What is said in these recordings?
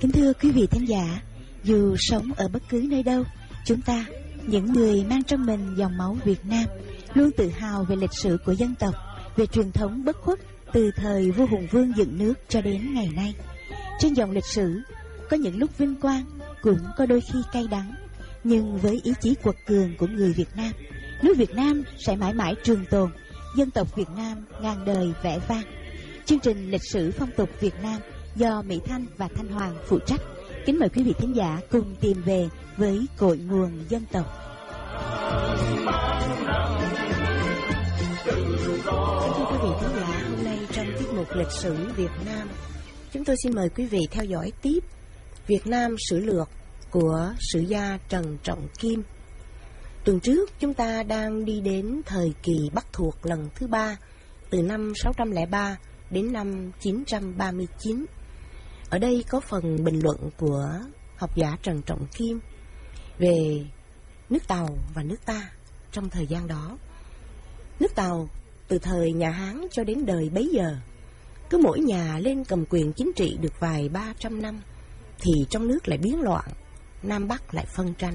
Kính thưa quý vị thính giả, dù sống ở bất cứ nơi đâu, chúng ta, những người mang trong mình dòng máu Việt Nam, luôn tự hào về lịch sử của dân tộc, về truyền thống bất khuất từ thời vua Hùng Vương dựng nước cho đến ngày nay. Trên dòng lịch sử, có những lúc vinh quang, cũng có đôi khi cay đắng. Nhưng với ý chí quật cường của người Việt Nam, nước Việt Nam sẽ mãi mãi trường tồn, dân tộc Việt Nam ngàn đời vẻ vang. Chương trình Lịch sử phong tục Việt Nam do Mỹ Thanh và Thanh Hoàng phụ trách. Kính mời quý vị thính giả cùng tìm về với cội nguồn dân tộc. Thưa quý vị thính giả, hôm nay trong tiết mục Lịch sử Việt Nam, chúng tôi xin mời quý vị theo dõi tiếp Việt Nam sử lược của sử gia Trần Trọng Kim. Tuần trước chúng ta đang đi đến thời kỳ Bắc thuộc lần thứ 3, từ năm 603 đến năm 939. Ở đây có phần bình luận của học giả Trần Trọng Kim về nước Tàu và nước ta trong thời gian đó. Nước Tàu từ thời nhà Hán cho đến đời bấy giờ, cứ mỗi nhà lên cầm quyền chính trị được vài 300 năm thì trong nước lại biến loạn, Nam Bắc lại phân tranh.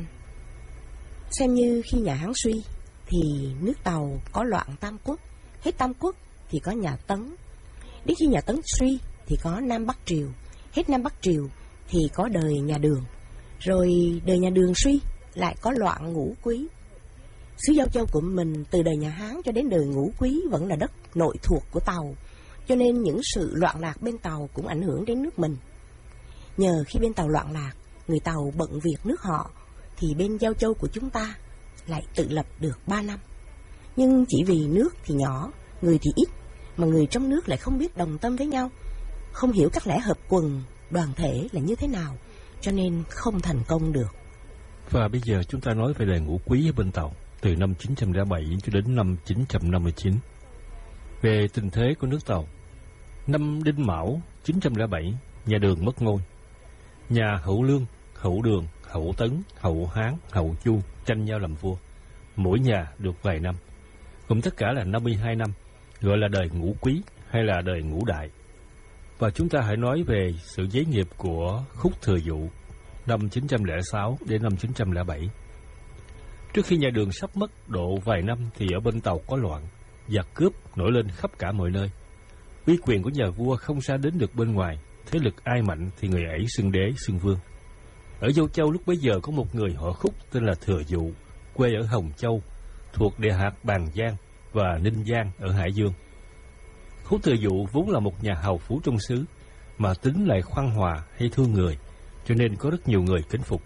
Xem như khi nhà Hán suy thì nước Tàu có loạn Tam Quốc, hết Tam Quốc thì có nhà Tấn. Đến khi nhà Tấn suy thì có Nam Bắc Triều, hết Nam Bắc Triều thì có đời nhà Đường. Rồi đời nhà Đường suy lại có loạn Ngũ Quý. Xứ Giao Châu của mình từ đời nhà Hán cho đến đời Ngũ Quý vẫn là đất nội thuộc của Tàu, cho nên những sự loạn lạc bên Tàu cũng ảnh hưởng đến nước mình. Nhờ khi bên Tàu loạn lạc, người Tàu bận việc nước họ, thì bên Giao Châu của chúng ta lại tự lập được 3 năm. Nhưng chỉ vì nước thì nhỏ, người thì ít, mà người trong nước lại không biết đồng tâm với nhau, không hiểu các lẽ hợp quần, đoàn thể là như thế nào, cho nên không thành công được. Và bây giờ chúng ta nói về đời Ngũ Quý ở bên Tàu, từ năm 907 cho đến năm 959. Về tình thế của nước Tàu, năm Đinh Mão 907, nhà Đường mất ngôi. Nhà Hậu Lương, Hậu Đường, Hậu Tấn, Hậu Hán, Hậu Chu tranh nhau làm vua, mỗi nhà được vài năm, cùng tất cả là 52 năm, gọi là đời Ngũ Quý hay là đời Ngũ Đại. Và chúng ta hãy nói về sự giấy nghiệp của Khúc Thừa Dụ năm 906 đến năm 907. Trước khi nhà Đường sắp mất độ vài năm thì ở bên Tàu có loạn, giặc cướp nổi lên khắp cả mọi nơi. Uy quyền của nhà vua không xa đến được bên ngoài, thế lực ai mạnh thì người ấy xưng đế xưng vương. Ở Giao Châu lúc bấy giờ có một người họ Khúc tên là Thừa Dụ, quê ở Hồng Châu, thuộc địa hạt Bàn Giang và Ninh Giang ở Hải Dương. Khúc Thừa Dụ vốn là một nhà hầu phủ trong xứ, mà tính lại khoan hòa hay thương người, cho nên có rất nhiều người kính phục.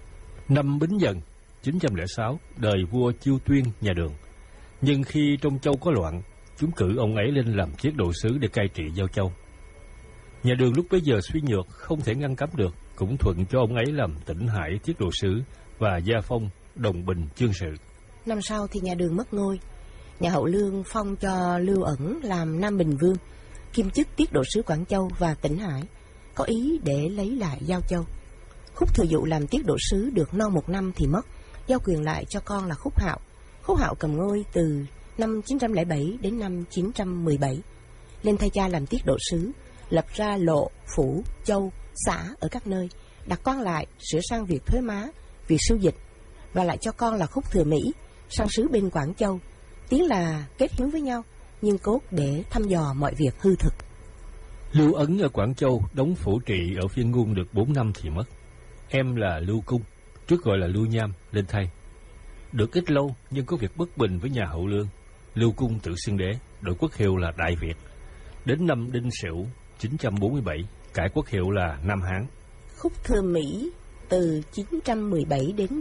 Năm Bính Dần 906, đời vua Chiêu Tuyên nhà Đường, nhưng khi trong châu có loạn, chúng cử ông ấy lên làm tiết độ sứ để cai trị Giao Châu. Nhà Đường lúc bấy giờ suy nhược, không thể ngăn cấm được, cũng thuận cho ông ấy làm Tỉnh Hải tiết độ sứ và gia phong Đồng Bình chương sự. Năm sau thì nhà Đường mất ngôi, nhà Hậu Lương phong cho Lưu Ẩn làm Nam Bình Vương, kiêm chức tiết độ sứ Quảng Châu và Tỉnh Hải, có ý để lấy lại Giao Châu. Khúc Thừa Dụ làm tiết độ sứ được non 1 năm thì mất, giao quyền lại cho con là Khúc Hạo. Khúc Hạo cầm ngôi từ năm 907 đến năm 917, lên thay cha làm tiết độ sứ, lập ra lộ, phủ, châu, xã ở các nơi, đặt quan lại, sửa sang việc thuế má, việc sưu dịch, và lại cho con là Khúc Thừa Mỹ sang sứ bên Quảng Châu, tiếng là kết hiếu với nhau, nhưng cốt để thăm dò mọi việc hư thực. Lưu Ấn ở Quảng Châu đóng phủ trị ở Phiên Ngôn được 4 năm thì mất. Em là Lưu Cung, trước gọi là Lưu Nham, lên thay. Được ít lâu nhưng có việc bất bình với nhà Hậu Lương, Lưu Cung tự xưng đế, đổi quốc hiệu là Đại Việt. Đến năm Đinh Sửu 947, cải quốc hiệu là Nam Hán. Khúc Thừa Mỹ từ 917 đến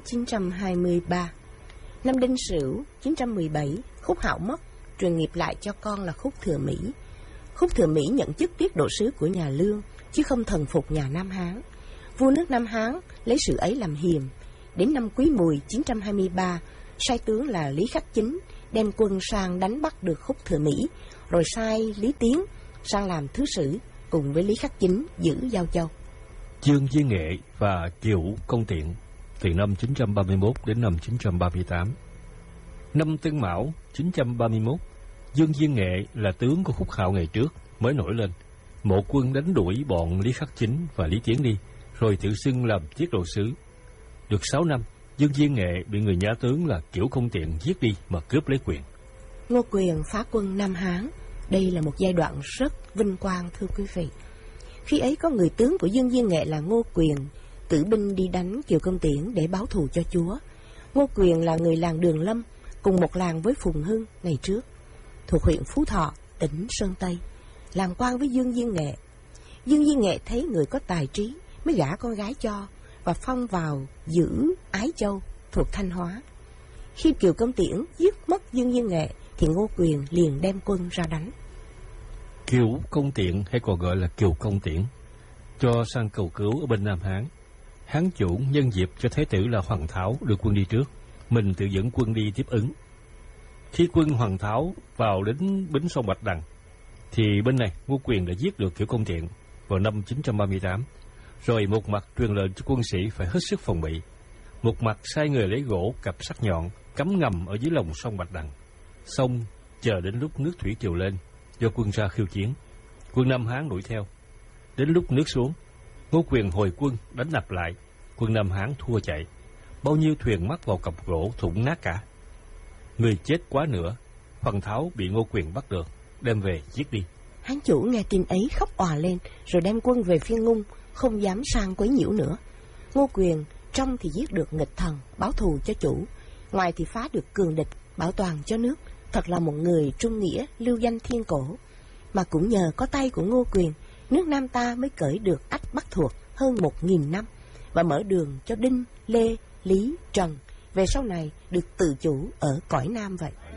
923. Năm Đinh Sửu 917, Khúc Hạo mất, truyền nghiệp lại cho con là Khúc Thừa Mỹ. Khúc Thừa Mỹ nhận chức tiết độ sứ của nhà Lương, chứ không thần phục nhà Nam Hán. Vua nước Nam Hán lấy sự ấy làm hiềm. Đến năm Quý Mùi 923, sai tướng là Lý Khắc Chính đem quân sang đánh bắt được Khúc Thừa Mỹ, rồi sai Lý Tiến sang làm thứ sử cùng với Lý Khắc Chính giữ Giao Châu. Dương Duy Nghệ và Kiều Công Tiện từ năm 931 đến năm 938. Năm Tân Mão 931, Dương Duy Nghệ là tướng của Khúc Hạo ngày trước mới nổi lên, mộ quân đánh đuổi bọn Lý Khắc Chính và Lý Tiến đi, rồi tự xưng làm tiết độ sứ. Được 6 năm, Dương Viên Nghệ bị người nhà tướng là Kiểu Công Tiện giết đi mà cướp lấy quyền. Ngô Quyền phá quân Nam Hán. Đây là một giai đoạn rất vinh quang, thưa quý vị. Khi ấy có người tướng của Dương Viên Nghệ là Ngô Quyền cử binh đi đánh Kiều Công Tiễn để báo thù cho chúa. Ngô Quyền là người làng Đường Lâm, cùng một làng với Phùng Hưng ngày trước, thuộc huyện Phú Thọ, tỉnh Sơn Tây, làm quan với Dương Viên Nghệ. Dương Viên Nghệ thấy người có tài trí mới gả con gái cho và phong vào giữ Ái Châu thuộc Thanh Hóa. Khi Kiều Công Tiễn giết mất Dương Viên Nghệ thì Ngô Quyền liền đem quân ra đánh. Kiều Công Tiện hay còn gọi là Kiều Công Tiễn cho sang cầu cứu ở bên Nam Hán. Hán chủ nhân dịp cho thái tử là Hoàng Tháo đưa quân đi trước, mình tự dẫn quân đi tiếp ứng. Khi quân Hoàng Tháo vào đến bến sông Bạch Đằng thì bên này Ngô Quyền đã giết được Kiều Công Tiện vào năm 938, rồi một mặt truyền lệnh cho quân sĩ phải hết sức phòng bị, một mặt sai người lấy gỗ cặp sắc nhọn cắm ngầm ở dưới lòng sông Bạch Đằng, xong chờ đến lúc nước thủy triều lên do quân ra khiêu chiến. Quân Nam Hán đuổi theo, đến lúc nước xuống, Ngô Quyền hồi quân đánh đập lại, quân Nam Hán thua chạy, bao nhiêu thuyền mắc vào cọc gỗ thủng nát cả. Người chết quá nữa, Hoàng Tháo bị Ngô Quyền bắt được, đem về giết đi. Hán chủ nghe tin ấy khóc òa lên, rồi đem quân về Phiên Ngung, không dám sang quấy nhiễu nữa. Ngô Quyền trong thì giết được nghịch thần, báo thù cho chủ, ngoài thì phá được cường địch, bảo toàn cho nước. Thật là một người trung nghĩa, lưu danh thiên cổ. Mà cũng nhờ có tay của Ngô Quyền, nước Nam ta mới cởi được ách Bắc thuộc hơn 1000 năm, và mở đường cho Đinh, Lê, Lý, Trần về sau này được tự chủ ở cõi Nam vậy.